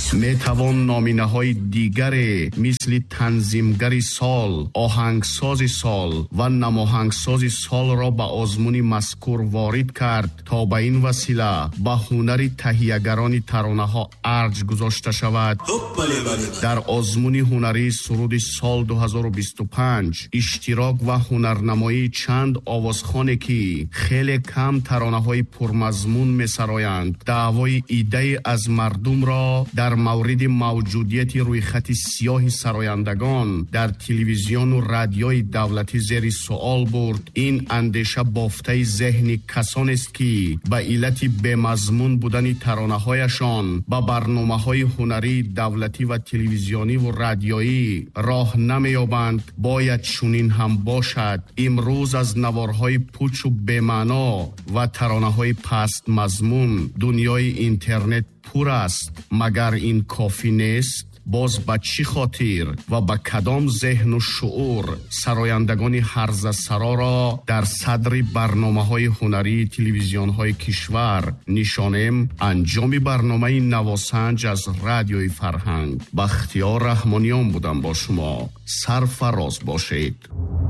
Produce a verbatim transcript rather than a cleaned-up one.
می توان نامینه های دیگری مثل تنظیمگر سال، آهنگساز سال و نماهنگساز سال را به آزمون مذکور وارد کرد تا به این وسیله به هنر تهیه‌گران ترانه ها ارج گذاشته شود. در آزمون هنری سرود سال دو هزار و بیست و پنج اشتراک و هنرنمایی چند آوازخوانی که خیلی کم ترانه های پرمضمون می سرایند دعوای ایده از مردم را در مورد موجودیت روی خط سیاه سرایندگان در تلویزیون و رادیوی دولتی زیر سوال برد. این اندیشه بافته ذهن کسانی است که به علت بی‌مضمون بودن ترانه‌هایشان با برنامه‌های هنری دولتی و تلویزیونی و رادیویی راه نمی‌یابند. باید چنین هم باشد. امروز از نوارهای پوچ و بی‌معنا و ترانه‌های پست مضمون دنیای اینترنت پر است. مگر این کافی نیست؟ باز به چی خاطر و به کدام ذهن و شعور سرایندگان هرزه سرا را در صدر برنامه های هنری تلویزیون های کشور نشانیم؟ انجام برنامه نواسنج از رادیوی فرهنگ. بختیار رحمانیان بودم با شما. سرفراز باشید.